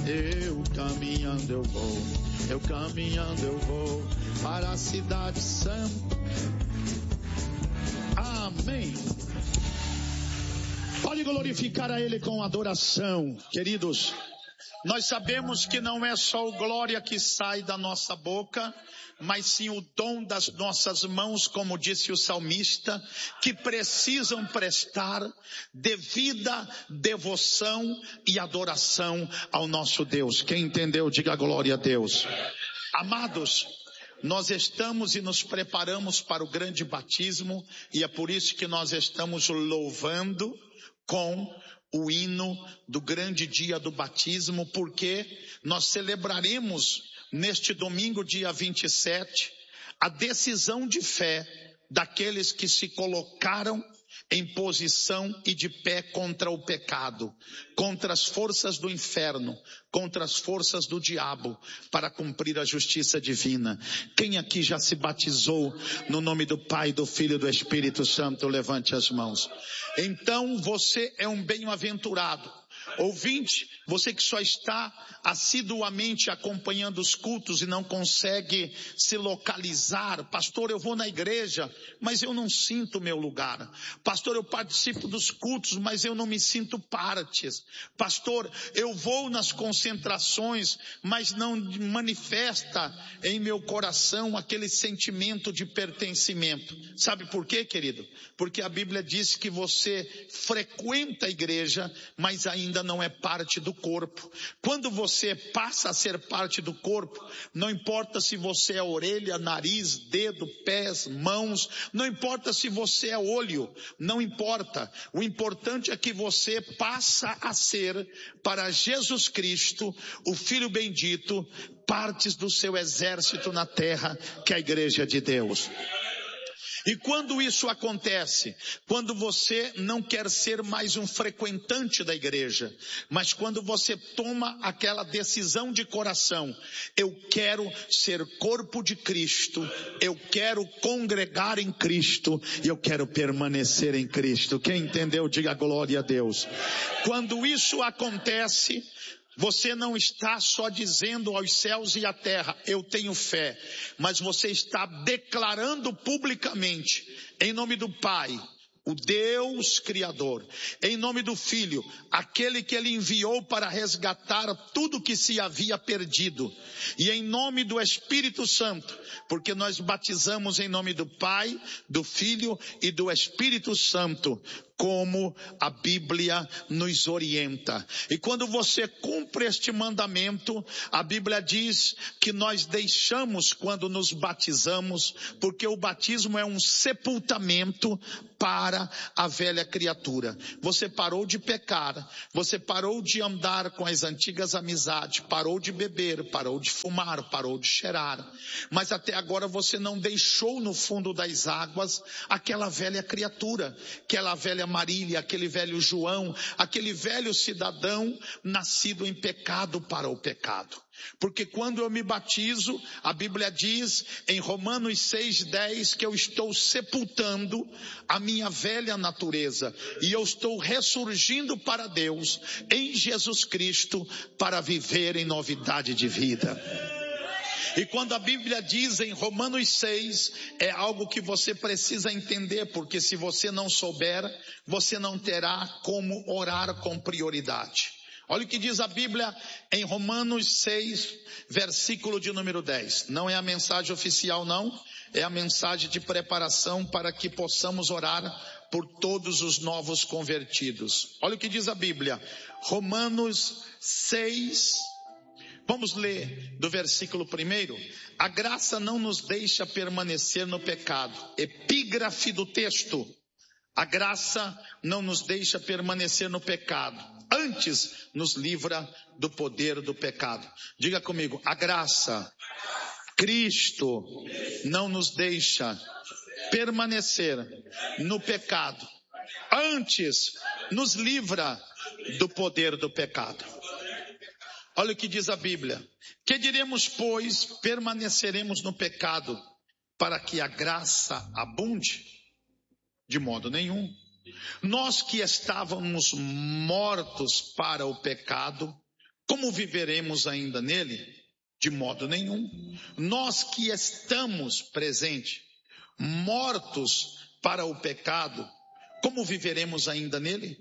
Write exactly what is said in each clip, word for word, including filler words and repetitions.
Eu caminhando eu vou, eu caminhando eu vou para a cidade santa. Amém. Pode glorificar a Ele com adoração, queridos. Nós sabemos que não é só o glória que sai da nossa boca, mas sim o dom das nossas mãos, como disse o salmista, que precisam prestar devida devoção e adoração ao nosso Deus. Quem entendeu, diga glória a Deus. Amados, nós estamos e nos preparamos para o grande batismo, e é por isso que nós estamos louvando com o hino do grande dia do batismo, porque nós celebraremos neste domingo, dia vinte e sete, a decisão de fé daqueles que se colocaram em posição e de pé contra o pecado, contra as forças do inferno, contra as forças do diabo, para cumprir a justiça divina. Quem aqui já se batizou no nome do Pai, do Filho e do Espírito Santo? Levante as mãos. Então você é um bem-aventurado. Ouvinte, você que só está assiduamente acompanhando os cultos e não consegue se localizar. Pastor, eu vou na igreja, mas eu não sinto meu lugar. Pastor, eu participo dos cultos, mas eu não me sinto parte. Pastor, eu vou nas concentrações, mas não manifesta em meu coração aquele sentimento de pertencimento. Sabe por quê, querido? Porque a Bíblia diz que você frequenta a igreja, mas ainda não é parte do corpo. Quando você passa a ser parte do corpo, não importa se você é orelha, nariz, dedo, pés, mãos, não importa se você é olho, não importa. O importante é que você passa a ser, para Jesus Cristo, o Filho bendito, partes do seu exército na terra, que é a igreja de Deus. E quando isso acontece? Quando você não quer ser mais um frequentante da igreja, mas quando você toma aquela decisão de coração: eu quero ser corpo de Cristo, eu quero congregar em Cristo, e eu quero permanecer em Cristo. Quem entendeu, diga glória a Deus. Quando isso acontece, você não está só dizendo aos céus e à terra, eu tenho fé, mas você está declarando publicamente, em nome do Pai, o Deus Criador, em nome do Filho, aquele que Ele enviou para resgatar tudo que se havia perdido, e em nome do Espírito Santo, porque nós batizamos em nome do Pai, do Filho e do Espírito Santo, como a Bíblia nos orienta. E quando você cumpre este mandamento, a Bíblia diz que nós deixamos quando nos batizamos, porque o batismo é um sepultamento para a velha criatura. Você parou de pecar, você parou de andar com as antigas amizades, parou de beber, parou de fumar, parou de cheirar, mas até agora você não deixou no fundo das águas aquela velha criatura, aquela velha Marília, aquele velho João, aquele velho cidadão nascido em pecado para o pecado. Porque quando eu me batizo, a Bíblia diz em Romanos seis, dez, que eu estou sepultando a minha velha natureza e eu estou ressurgindo para Deus em Jesus Cristo para viver em novidade de vida. E quando a Bíblia diz em Romanos seis, é algo que você precisa entender, porque se você não souber, você não terá como orar com prioridade. Olha o que diz a Bíblia em Romanos seis, versículo de número dez. Não é a mensagem oficial não, é a mensagem de preparação para que possamos orar por todos os novos convertidos. Olha o que diz a Bíblia, Romanos seis, vamos ler do versículo primeiro. A graça não nos deixa permanecer no pecado. Epígrafe do texto. A graça não nos deixa permanecer no pecado. Antes nos livra do poder do pecado. Diga comigo, a graça, Cristo não nos deixa permanecer no pecado. Antes nos livra do poder do pecado. Olha o que diz a Bíblia. Que diremos, pois, permaneceremos no pecado para que a graça abunde? De modo nenhum. Nós que estávamos mortos para o pecado, como viveremos ainda nele? De modo nenhum. Nós que estamos presentes, mortos para o pecado, como viveremos ainda nele?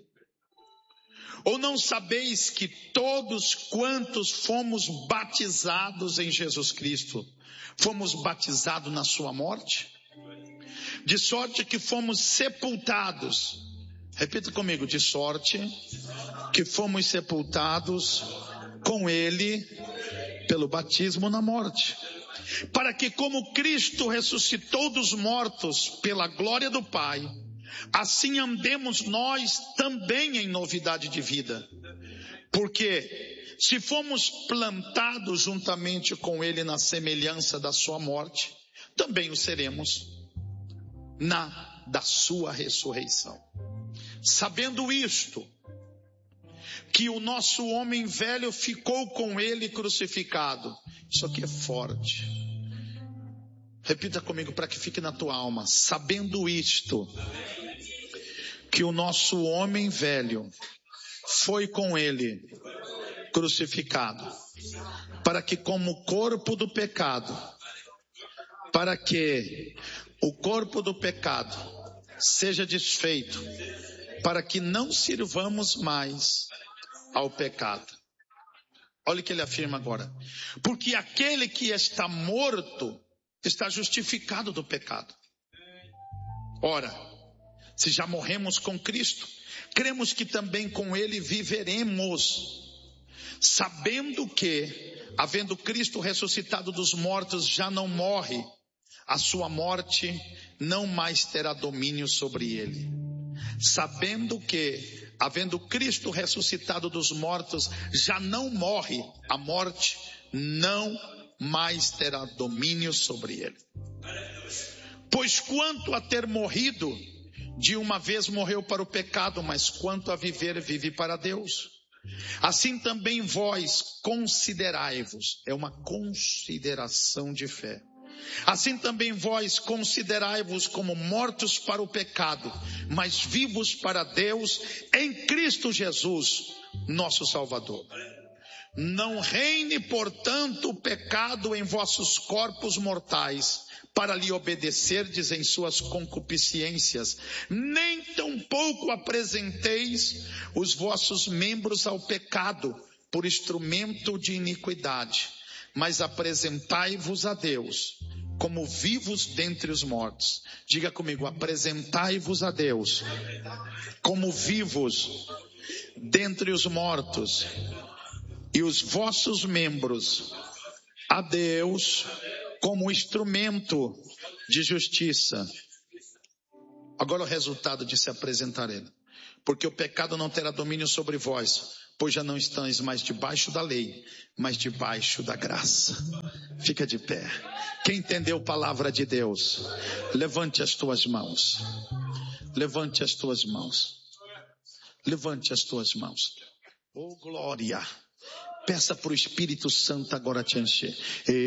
Ou não sabeis que todos quantos fomos batizados em Jesus Cristo, fomos batizados na sua morte? De sorte que fomos sepultados. Repita comigo, de sorte que fomos sepultados com ele pelo batismo na morte. Para que como Cristo ressuscitou dos mortos pela glória do Pai, assim andemos nós também em novidade de vida. Porque se fomos plantados juntamente com ele na semelhança da sua morte, também o seremos na da sua ressurreição. Sabendo isto, que o nosso homem velho ficou com ele crucificado. Isso aqui é forte. Repita comigo para que fique na tua alma. Sabendo isto, que o nosso homem velho foi com ele crucificado, para que como o corpo do pecado, para que o corpo do pecado seja desfeito, para que não sirvamos mais ao pecado. Olha o que ele afirma agora. Porque aquele que está morto está justificado do pecado. Ora, se já morremos com Cristo, cremos que também com ele viveremos, sabendo que, havendo Cristo ressuscitado dos mortos, já não morre, a sua morte não mais terá domínio sobre ele. Sabendo que, havendo Cristo ressuscitado dos mortos, já não morre, a morte não mais terá domínio sobre ele. Pois quanto a ter morrido, de uma vez morreu para o pecado, mas quanto a viver, vive para Deus. Assim também vós considerai-vos, é uma consideração de fé. Assim também vós considerai-vos como mortos para o pecado, mas vivos para Deus em Cristo Jesus, nosso Salvador. Não reine, portanto, o pecado em vossos corpos mortais, para lhe obedecerdes em suas concupiscências, nem tampouco apresenteis os vossos membros ao pecado, por instrumento de iniquidade, mas apresentai-vos a Deus, como vivos dentre os mortos. Diga comigo, apresentai-vos a Deus, como vivos dentre os mortos, e os vossos membros a Deus, como instrumento de justiça. Agora o resultado de se apresentar ele. Porque o pecado não terá domínio sobre vós, pois já não estáis mais debaixo da lei, mas debaixo da graça. Fica de pé. Quem entendeu a palavra de Deus, levante as tuas mãos. Levante as tuas mãos. Levante as tuas mãos. Oh glória. Peça para o Espírito Santo agora te encher.